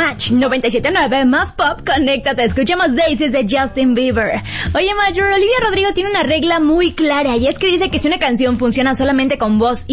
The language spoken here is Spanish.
Match 97.9 más pop, conéctate, escuchemos Daisies de Justin Bieber. Oye, Major, Olivia Rodrigo tiene una regla muy clara y es que dice que si una canción funciona solamente con voz